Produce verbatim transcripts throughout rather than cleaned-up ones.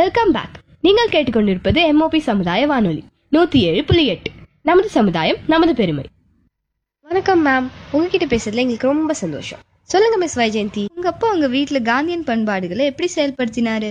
Welcome back. நீங்கள் கேட்டுக்கொண்டிருப்பது MOP சமுதாய வானொலி நூத்தி ஏழு புள்ளி எட்டு. நமது சமுதாயம் நமது பெருமை. வணக்கம் மேம், உங்ககிட்ட பேசுறதுல எங்களுக்கு ரொம்ப சந்தோஷம். சொல்லுங்க மிஸ் வைஜெயந்தி, உங்க அப்பா உங்க வீட்டுல காந்தியன் பண்பாடுகளை எப்படி செயல்படுத்தினாரு?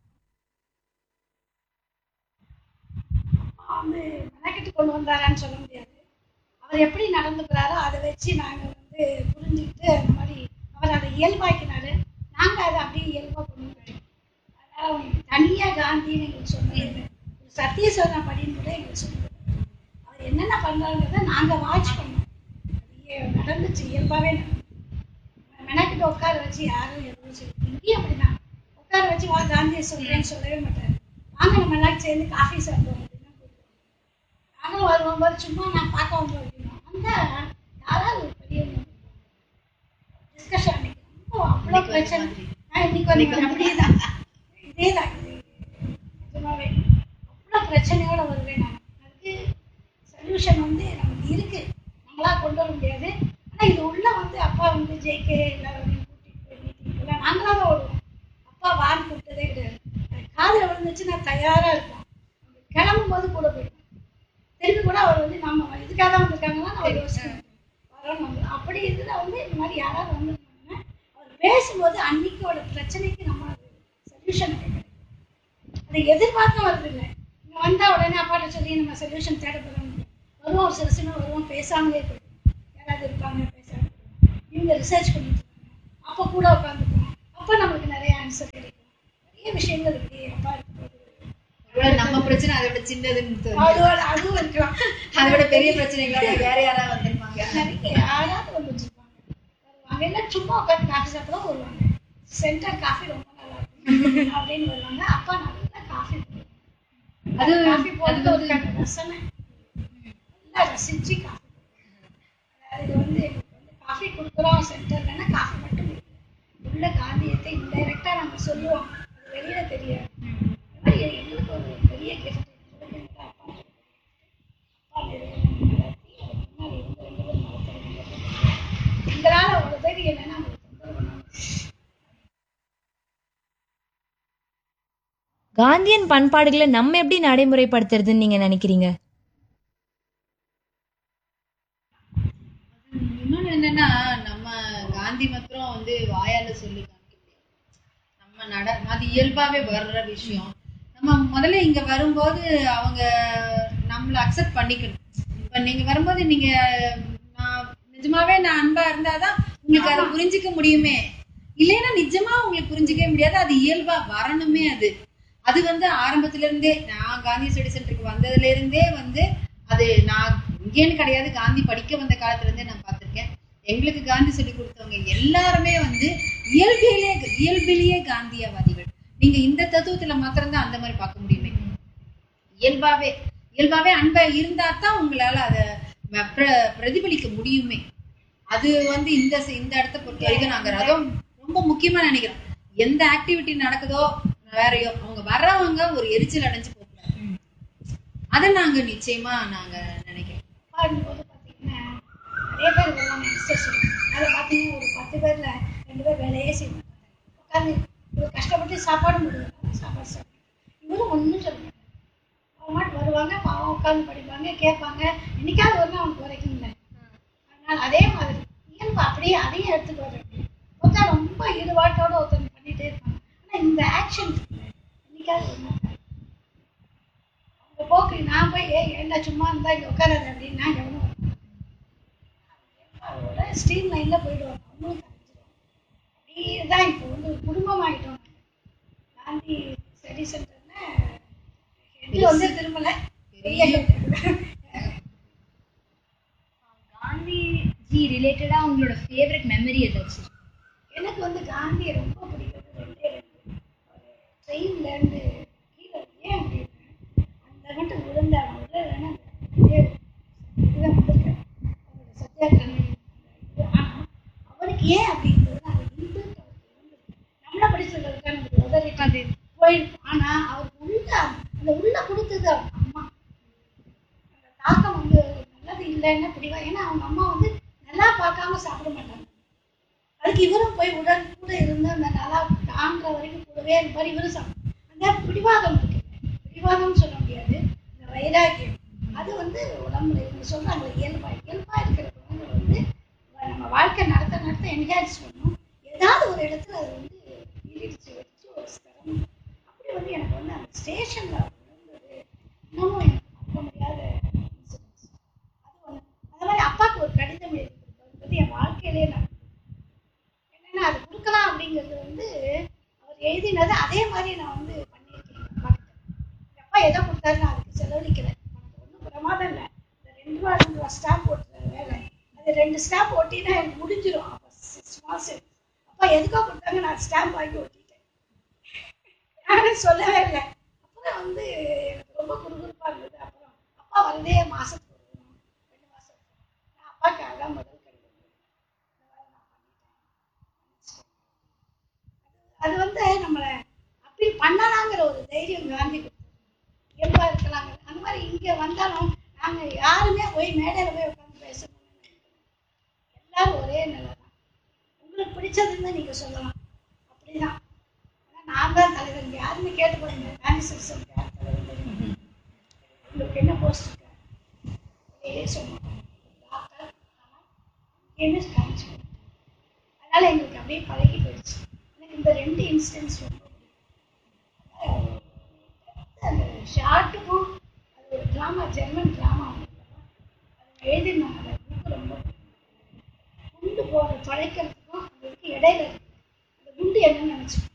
வந்து மெனக்கெட்டு கொண்டு வந்தாரான்னு சொல்ல முடியாது. அவர் எப்படி நடந்துக்கிறாரோ அதை வச்சு நாங்கள் வந்து புரிஞ்சுக்கிட்டு அந்த மாதிரி அவர் அதை இயல்பாக்கினாரு. நாங்கள் அதை அப்படியே இயல்பாக கொண்டு வரோம். அதனால் அவங்களுக்கு தனியாக காந்தின்னு எங்களுக்கு சொன்னது ஒரு சத்தியசோதனை படின்னு கூட எங்களுக்கு சொல்லுவாங்க. அவர் என்னென்ன பண்ணுறாங்கிறத நாங்கள் வாட்ச் பண்ணோம். அது நடந்துச்சு, இயல்பாகவே நடந்துச்சு. மெனக்கிட்ட உட்கார வச்சு யாரும் எதுவும் சொல்லி இங்கேயும் அப்படி தான் உட்கார வச்சு வா காந்தியை சொல்கிறேன்னு சொல்லவே மாட்டார். வாங்க நம்ம எல்லாம் சேர்ந்து காஃபி சாப்பிடுவோம் அப்படின்னா கூப்பிடுவோம். நாங்களும் வருவோம் போது சும்மா நான் பார்க்க வந்து வைக்கணும் அந்த யாராவது ஒரு பெரிய டிஸ்கஷன் அன்னைக்கு ரொம்ப அவ்வளோ பிரச்சனை. நான் இன்னைக்கு வந்து அப்படியே தான் இதே தான் நிஜமாவே அவ்வளோ பிரச்சனையோட வருவேன். நான் அதுக்கு சொல்யூஷன் வந்து நமக்கு இருக்கு, நம்மளா கொண்டு வர முடியாது. ஆனால் இது உள்ள வந்து அப்பா வந்து ஜெயிக்கே எல்லாரையும் கூட்டிகிட்டு போய் மீட்டிங் எல்லாம் நாங்களாக தான் வருவோம். அப்பா வான்னு கூப்பிட்டதே கிடையாது. காதில் விழுந்துச்சு நான் தயாராக இருப்பேன். கிளம்பும் போது கூட போயிட்டேன். திரும்பி கூட அவர் வந்து நம்ம இதுக்காக தான் வந்திருக்காங்கன்னா நான் யோசிக்கிறேன் வரணும் வந்து அப்படி இதில் வந்து இந்த மாதிரி யாராவது வந்துருந்தாங்கன்னா அவர் பேசும்போது அன்னைக்கோட பிரச்சனைக்கு நம்ம சொல்யூஷன் கிடைக்கும். அதை எதிர்பார்க்க வருது இல்லை. இங்கே வந்தால் உடனே அப்பாட்ட சொல்லி நம்ம சொல்யூஷன் தேட போகிறோம். வருவோம், ஒரு சில சின்ன வருவோம், பேசாமலே போயிடும். யாராவது இருப்பாங்க பேசாமல் இவங்க ரிசர்ச் பண்ணிட்டு இருக்காங்க. அப்போ கூட உட்காந்துக்குவோம். அப்போ நம்மளுக்கு நிறைய ஆன்சர் கிடைக்கும். நிறைய விஷயங்கள் இருக்கு. அப்பா இருக்கும்போது நம்ம பிரச்சனை அதை விட சின்னதுன்னு அதுவும் இருக்கலாம். அதை விட பெரிய பிரச்சனைகளோட வேற யாராவது வந்திருப்பாங்க. நிறைய யாராவது வந்து வச்சிருப்பாங்க. வருவாங்க எல்லாம் சும்மா உட்காந்து காஃபி சாப்பிட வருவாங்க. சென்டர் காஃபி ரொம்ப நல்லா இருக்கும் அப்படின்னு வருவாங்க. அப்பா நல்லா காஃபி அது காஃபி போட்டு ஒரு ரசனை நல்லா ரசிச்சு காஃபி. அதாவது இது வந்து எங்களுக்கு வந்து காஃபி கொடுக்குறோம் சென்டர்லன்னா காஃபி மட்டும் உள்ள காந்தியத்தை இன்டைரக்டா நம்ம சொல்லுவோம். அது வெளியில தெரியாது. எங்களுக்கு ஒரு பெரிய கிஃப்ட் அப்பா அப்பா முன்னாடி இருந்து ரெண்டு பேரும் நடத்துறீங்க. எங்களால் அவ்வளோ பேர் என்னன்னா காந்தியன் பண்பாடுகளை நம்ம எப்படி நடைமுறைப்படுத்துறதுன்னு நீங்க நினைக்கிறீங்க? இன்னொன்னு என்னன்னா, நம்ம காந்தி மாத்திரம் வந்து வாயால சொல்லி காமிக்க முடியாது. நம்ம நட அது இயல்பாவே வர்ற விஷயம். நம்ம முதல்ல இங்க வரும்போது அவங்க நம்மளை அக்செப்ட் பண்ணிக்கணும். இப்ப நீங்க வரும்போது நீங்க நான் நிஜமாவே நான் அன்பா இருந்தாதான் உங்களுக்கு அதை புரிஞ்சுக்க முடியுமே. இல்லைன்னா நிஜமா உங்களுக்கு புரிஞ்சுக்கவே முடியாது. அது இயல்பா வரணுமே. அது அது வந்து ஆரம்பத்துல இருந்தே நான் காந்தி ஸ்டடி சென்டருக்கு வந்ததுல இருந்தே வந்து அது நான் இங்கேன்னு கிடையாது, காந்தி படிக்க வந்த காலத்துல இருந்தே நான் பார்த்திருக்கேன். எங்களுக்கு காந்தி சொல்லி கொடுத்தவங்க எல்லாருமே வந்து இயல்பிலேயே இயல்பிலேயே காந்தியவாதிகள். நீங்க இந்த தத்துவத்துல மாத்திரம்தான் அந்த மாதிரி பார்க்க முடியுமே. இயல்பாவே இயல்பாவே அன்பா இருந்தா தான் உங்களால அதை பிரதிபலிக்க முடியுமே. அது வந்து இந்த இந்த இடத்த பொறுத்த வரைக்கும் நாங்க ரதம் ரொம்ப முக்கியமா நினைக்கிறோம். எந்த ஆக்டிவிட்டி நடக்குதோ வேறையோ அவங்க வர்றவங்க ஒரு எரிச்சல் அடைஞ்சு போகக்கூடாது. அதை நாங்க நிச்சயமா நாங்க நினைக்கிறோம். பாடும்போது பார்த்தீங்கன்னா நிறைய பேர் வருவாங்க. அதை பார்த்தீங்கன்னா ஒரு பத்து பேர்ல ரெண்டு பேர் வேலையே செய்ய மாட்டாங்க. உட்காந்து இவர் கஷ்டப்பட்டு சாப்பாடு முடியும் சாப்பாடு சாப்பிட்டு இவரும் ஒன்றும் சொல்ல மாட்டாங்க. அவங்க மாட்டு வருவாங்க, பாவம் உட்காந்து படிப்பாங்க, கேட்பாங்க. என்னைக்காவது வரணும் அவனுக்கு வரைக்கும் இல்லை. அதனால் அதே மாதிரி இயல்பு அப்படியே அதையும் எடுத்துட்டு வர ஒருத்தர் ரொம்ப ஈடுபாட்டோட ஒருத்தர் பண்ணிட்டே இருப்பாங்க. ஆனால் இந்த ஆக்ஷன் என்னைக்காவது வர மாட்டாங்க. அவங்க போக்கு நான் போய் ஏ ஏண்டா சும்மா இருந்தா இங்கே உட்காராது அப்படின்னு நான் கவனம் அவரோட ஸ்ட்ரீம் லைன்ல போயிடுவாங்க. அவங்களும் கரைஞ்சிடுவாங்க. அப்படிதான் இப்போ வந்து குடும்பம் ஆகிட்டோம். காந்தி ஸ்டடி சென்டர்னா இது வந்து திருமலை பெரிய காந்திஜி ரிலேட்டடா உங்களோட ஃபேவரட் மெமரி ஏதாச்சும்? எனக்கு வந்து காந்தியை ரொம்ப பிடிக்கிறது ரெண்டே ரெண்டு. ட்ரெயின்ல இருந்து கீழே ஏன் அப்படின்னு அந்த மட்டும் விழுந்தாங்க விழுந்தா இதுதான் வந்திருக்கேன் அவரோட சத்தியாகிரகம். ஆனால் அவருக்கு ஏன் அப்படிங்கிறது அது இந்து நம்மளை படிச்சிருக்கிறதுக்காக நமக்கு உதவிக்காது போயிருக்கும். ஆனால் அவருக்கு உள்ள அந்த உள்ள கொடுத்தது அவங்க அம்மா. அந்த தாக்கம் வந்து நல்லது இல்லைன்னு பிடிவா. ஏன்னா அவங்க அம்மா வந்து நல்லா பார்க்காம சாப்பிட மாட்டாங்க. அதுக்கு இவரும் போய் உடன் கூட இருந்து அந்த நல்லா தாங்குற வரைக்கும் கூடவே இருப்பார். இவரும் சாப்பிடும். அந்த பிடிவாதம் இருக்கு, பிடிவாதம்னு சொல்ல முடியாது, இந்த வைராக்கியம் அது வந்து உடம்புல இவங்க சொல்றாங்க இயல்பா இயல்பா இருக்கிற குணங்கள் வந்து நம்ம வாழ்க்கை நடத்த நடத்த என்ஹான்ஸ் பண்ணும். ஏதாவது ஒரு இடத்துல அது வந்து ஈடுச்சு வச்சு ஒரு ஸ்தலம் அப்படி வந்து எனக்கு வந்து அந்த ஸ்டேஷன்ல இருந்தது இன்னமும் எனக்கு மறக்க முடியாத இன்சிடென்ட்ஸ். அது ஒன்று. அந்த மாதிரி அப்பாவுக்கு ஒரு கடிதம் எழுதி கொடுத்தது என் வாழ்க்கையிலே நான் என்னன்னா அது கொடுக்கலாம் அப்படிங்கிறது வந்து அவர் எழுதினது அதே மாதிரி நான் வந்து பண்ணியிருக்கேன். அப்பா கிட்ட எங்க அப்பா எதை கொடுத்தாரு நான் அதுக்கு செலவழிக்கல, எனக்கு ஒன்றும் பிரமாதம் இல்லை. இந்த ரெண்டு ரூபா ரெண்டு ரூபா ஸ்டாம்ப் ஓட்டுற வேலை அது ரெண்டு ஸ்டாம்ப் ஓட்டினா எனக்கு முடிஞ்சிடும். அப்போ சிக்ஸ் மாதம் அப்பா எதுக்காக கொடுத்தாங்க, நான் ஸ்டாம்ப் வாங்கி ஓட்டிட்டேன், யாரும் சொல்லவே இல்லை. அப்புறம் வந்து எனக்கு ரொம்ப குறுகுறுப்பாக இருந்தது. அப்புறம் அப்பா வரதே மாதத்துக்கு ஒரு ரெண்டு மாதம் நான் அப்பாவுக்கு அதான் முதல் கடிதம் இந்த மாதிரி நான் பண்ணிட்டேன். அது வந்து நம்மளை அப்படி பண்ணலாங்கிற ஒரு தைரியம் காந்தி கொடுத்தது. இயல்பா இருக்கலாங்க. அந்த மாதிரி இங்கே வந்தாலும் நாங்கள் யாருமே போய் மேடையில் போய் உட்காந்து பேசணும்னு நினைக்கிறோம். எல்லாரும் ஒரே நிலை தான். உங்களுக்கு பிடிச்சதுன்னு நீங்கள் சொல்லலாம், அப்படிதான். ஆனால் நான் தான் தலைவர், இங்கே யாருமே கேட்டு போடுங்க காந்தி சிஸ்டம் யார் தலைவர் தெரியும், உங்களுக்கு என்ன போஸ்ட் இருக்க ஒரே சொன்னோம் டாக்டர். ஆனால் எங்கேயுமே காமிச்சு அதனால் எங்களுக்கு அப்படியே பழகி போயிடுச்சு. எனக்கு இந்த ரெண்டு இன்சிடென்ட்ஸ் ரொம்ப பிடிக்கும். அந்த ஷார்ட்டுக்கும் அது ஒரு ட்ராமா, ஜெர்மன் ட்ராமா அது எழுதினாங்க. அந்த புக்கு ரொம்ப குண்டு போகிற பழைக்கிறதுக்கும் அதுக்கு இடையில இருக்கு. அந்த குண்டு என்னன்னு நினச்சி